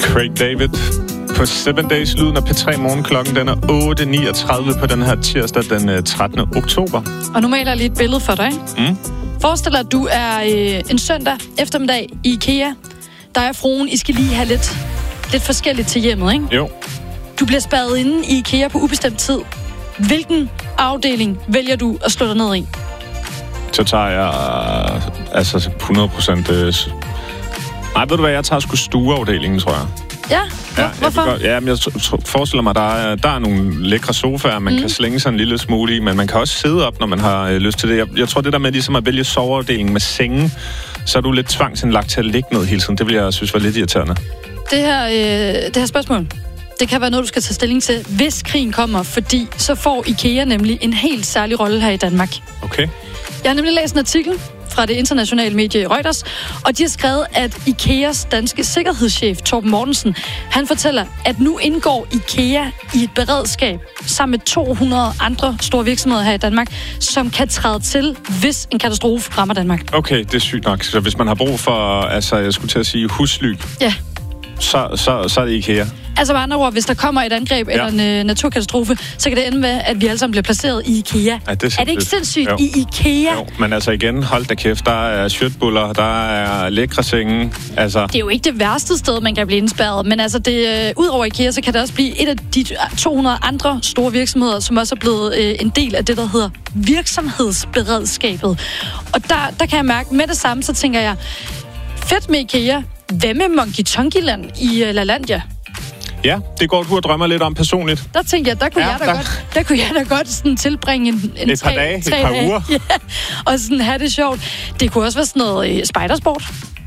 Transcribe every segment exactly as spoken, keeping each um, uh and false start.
Craig David på Seven Days, lyden af P tre Morgen. Klokken den er otte niogtredive på den her tirsdag den trettende oktober. Og nu maler jeg lige et billede for dig. Mm. Forestil dig, at du er øh, en søndag eftermiddag i IKEA. Der er fruen, I skal lige have lidt, lidt forskelligt til hjemmet, ikke? Jo. Du bliver spærret inde i IKEA på ubestemt tid. Hvilken afdeling vælger du at slå dig ned i? Så tager jeg øh, altså hundrede procent... Øh, nej, ved du hvad, jeg tager sgu stueafdelingen, tror jeg. Ja? Ja, hvorfor? Jeg, ja, men jeg forestiller mig, at der er, der er nogle lækre sofaer, man mm. kan slænge sig en lille smule i, men man kan også sidde op, når man har øh, lyst til det. Jeg, jeg tror, det der med ligesom at vælge soveafdelingen med sengen, så er du lidt tvangsindlagt til at ligge ned hele tiden. Det vil jeg synes var lidt irriterende. Det her, øh, det her spørgsmål, det kan være noget, du skal tage stilling til, hvis krigen kommer, fordi så får IKEA nemlig en helt særlig rolle her i Danmark. Okay. Jeg har nemlig læst en artikel fra det internationale medie Reuters, og de har skrevet, at IKEAs danske sikkerhedschef, Torben Mortensen, han fortæller, at nu indgår IKEA i et beredskab sammen med to hundrede andre store virksomheder her i Danmark, som kan træde til, hvis en katastrofe rammer Danmark. Okay, det er sygt nok. Så hvis man har brug for, altså jeg skulle til at sige husly, ja. så, så, så er det IKEA. Altså med andre ord, hvis der kommer et angreb ja. eller en uh, naturkatastrofe, så kan det ende med, at vi alle sammen bliver placeret i IKEA. Ja, det er, er det ikke sindssygt jo. i IKEA? Jo, men altså igen, hold da kæft, der er shirtbuller, der er lækre senge. Altså. Det er jo ikke det værste sted, man kan blive indspærret, men altså det, uh, ud over IKEA, så kan det også blive et af de to hundrede andre store virksomheder, som også er blevet uh, en del af det, der hedder virksomhedsberedskabet. Og der, der kan jeg mærke, med det samme, så tænker jeg, fedt med IKEA, hvad med Monkey Tonkyland i uh, LaLandia? Ja, det går du og drømmer lidt om personligt. Der tænkte jeg, der kunne, ja, jeg, da der... Godt, der kunne jeg da godt sådan tilbringe en, en et par tre, dage, tre et par dage. uger. Ja, og sådan have det sjovt. Det kunne også være sådan noget øh, spejdersport.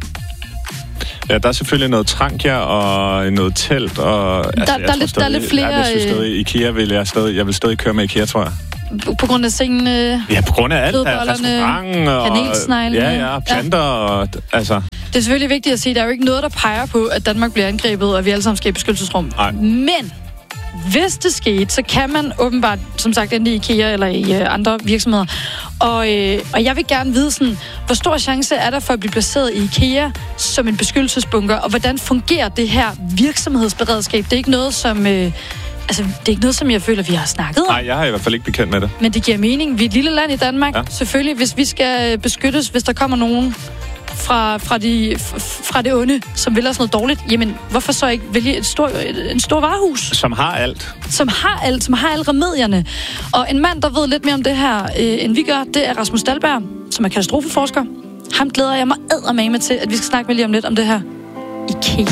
Ja, der er selvfølgelig noget Trankia og noget telt. Og, der, altså, der, der, lidt, der er lidt flere... Jeg synes stadig, IKEA vil jeg stadig... Jeg vil stadig køre med IKEA, tror jeg. På grund af sengene... Ja, på grund af alt. Restauranten og... kanelsneglene. Ja, ja, planter ja. og... Altså... Det er selvfølgelig vigtigt at sige, at der er jo ikke noget, der peger på, at Danmark bliver angrebet, og vi alle sammen skal i beskyttelsesrum. Nej. Men hvis det skete, så kan man åbenbart, som sagt, ende i IKEA eller i øh, andre virksomheder. Og, øh, og jeg vil gerne vide, sådan, hvor stor chance er der for at blive placeret i IKEA som en beskyttelsesbunker, og hvordan fungerer det her virksomhedsberedskab? Det er ikke noget, som... Øh, Altså, det er ikke noget, som jeg føler, vi har snakket om. Nej, jeg har i hvert fald ikke bekendt med det. Men det giver mening. Vi er et lille land i Danmark. Ja. Selvfølgelig, hvis vi skal beskyttes, hvis der kommer nogen fra, fra, de, fra det onde, som vil os noget dårligt, jamen, hvorfor så ikke vælge et stor, et, en stor varehus? Som har alt. Som har alt, som har alle remedierne. Og en mand, der ved lidt mere om det her, øh, end vi gør, det er Rasmus Dahlberg, som er katastrofeforsker. Ham glæder jeg mig eddermame til, at vi skal snakke med lige om lidt om det her IKEA.